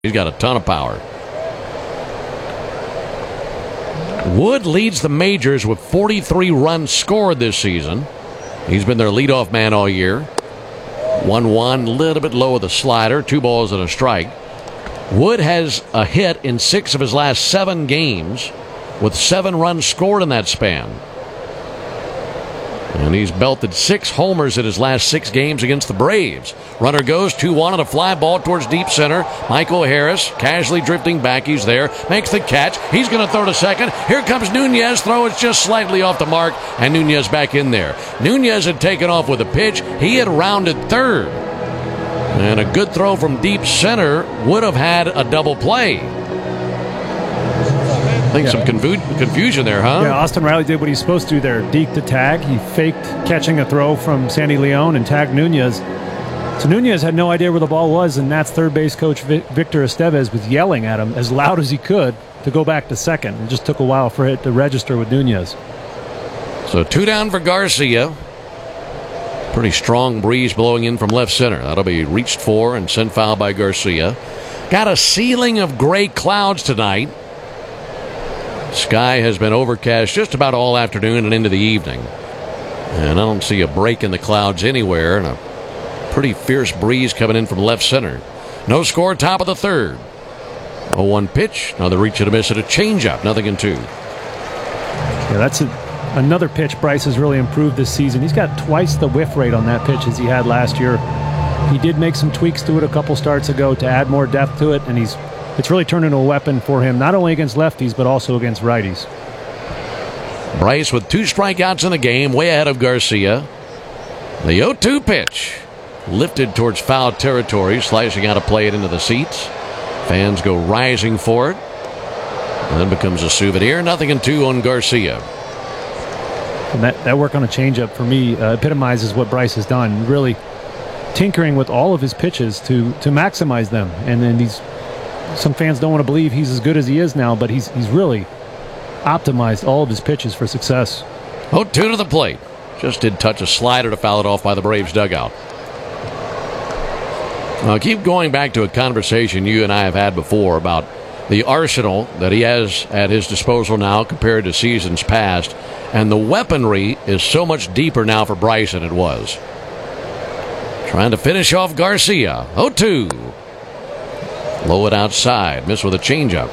He's got a ton of power. Wood leads the majors with 43 runs scored this season. He's been their leadoff man all year. 1-1, a little bit low with a slider, 2 balls and a strike. Wood has a hit in 6 of his last 7 games, with 7 runs scored in that span. And he's belted 6 homers in his last 6 games against the Braves. Runner goes 2-1 on a fly ball towards deep center. Michael Harris casually drifting back. He's there. Makes the catch. He's going to throw to second. Here comes Nunez. Throw is just slightly off the mark. And Nunez back in there. Nunez had taken off with a pitch. He had rounded third. And a good throw from deep center would have had a double play. I think some confusion there, huh? Yeah, Austin Riley did what he's supposed to do there. Deked the tag. He faked catching a throw from Sandy Leon and tagged Nunez. So Nunez had no idea where the ball was, and Nats third base coach Victor Estevez was yelling at him as loud as he could to go back to second. It just took a while for it to register with Nunez. So 2 down for Garcia. Pretty strong breeze blowing in from left center. That'll be reached for and sent foul by Garcia. Got a ceiling of gray clouds tonight. Sky has been overcast just about all afternoon and into the evening. And I don't see a break in the clouds anywhere, and a pretty fierce breeze coming in from left center. No score, top of the third. 0-1 pitch. Another reach and a miss at a changeup. 0-2. Yeah, that's another pitch Bryce has really improved this season. He's got twice the whiff rate on that pitch as he had last year. He did make some tweaks to it a couple starts ago to add more depth to it, and it's really turned into a weapon for him, not only against lefties, but also against righties. Bryce with 2 strikeouts in the game, way ahead of Garcia. The 0-2 pitch. Lifted towards foul territory, slicing out a play it into the seats. Fans go rising for it. And then becomes a souvenir. 0-2 on Garcia. And that work on a changeup, for me, epitomizes what Bryce has done. Really tinkering with all of his pitches to maximize them. And then some fans don't want to believe he's as good as he is now, but he's really optimized all of his pitches for success. 0-2 to the plate. Just did touch a slider to foul it off by the Braves dugout. Now, keep going back to a conversation you and I have had before about the arsenal that he has at his disposal now compared to seasons past, and the weaponry is so much deeper now for Bryce than it was. Trying to finish off Garcia. 0-2. Low it outside. Miss with a changeup.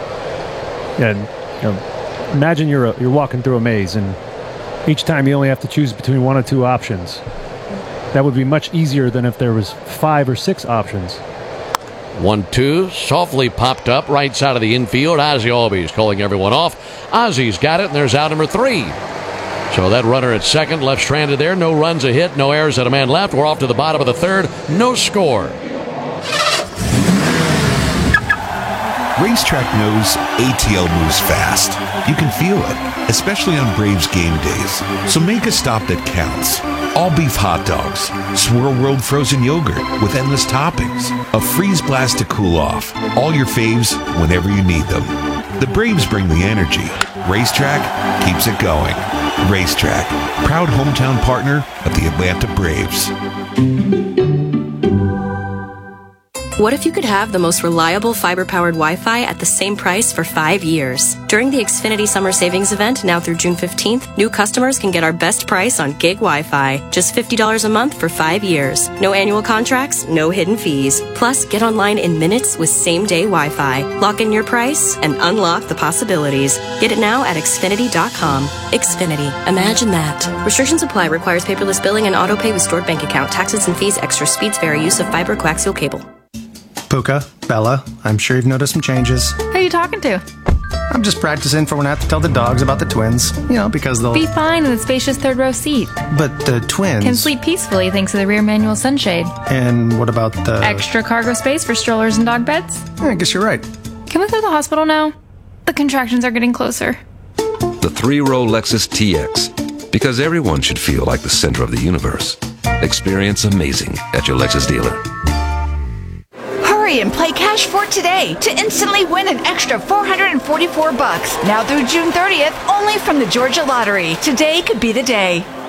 Yeah, imagine you're walking through a maze, and each time you only have to choose between 1 or 2 options. That would be much easier than if there was 5 or 6 options. 1-2, softly popped up right side of the infield. Ozzie Albies calling everyone off. Ozzie's got it, and there's out number 3. So that runner at second, left stranded there. No runs, a hit, no errors, at a man left. We're off to the bottom of the third. No score. Racetrack knows ATL moves fast. You can feel it, especially on Braves game days. So make a stop that counts. All beef hot dogs, Swirl World frozen yogurt with endless toppings, a freeze blast to cool off. All your faves whenever you need them. The Braves bring the energy. Racetrack keeps it going. Racetrack, proud hometown partner of the Atlanta Braves. What if you could have the most reliable fiber-powered Wi-Fi at the same price for 5 years? During the Xfinity Summer Savings Event, now through June 15th, new customers can get our best price on gig Wi-Fi. Just $50 a month for 5 years. No annual contracts, no hidden fees. Plus, get online in minutes with same-day Wi-Fi. Lock in your price and unlock the possibilities. Get it now at Xfinity.com. Xfinity. Imagine that. Restrictions apply. Requires paperless billing and auto-pay with stored bank account. Taxes and fees extra. Speeds vary. Use of fiber coaxial cable. Puka, Bella, I'm sure you've noticed some changes. Who are you talking to? I'm just practicing for when I have to tell the dogs about the twins. Because they'll... Be fine in the spacious third row seat. But the twins... Can sleep peacefully thanks to the rear manual sunshade. And what about the... Extra cargo space for strollers and dog beds? I guess you're right. Can we go to the hospital now? The contractions are getting closer. The 3-row Lexus TX. Because everyone should feel like the center of the universe. Experience amazing at your Lexus dealer. And play Cash for today to instantly win an extra $444. Now through June 30th, only from the Georgia Lottery. Today could be the day.